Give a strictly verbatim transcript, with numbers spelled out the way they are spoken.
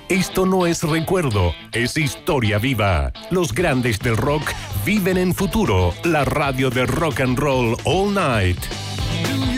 Esto no es recuerdo, es historia viva. Los grandes del rock viven en Futuro, la radio de rock and roll all night.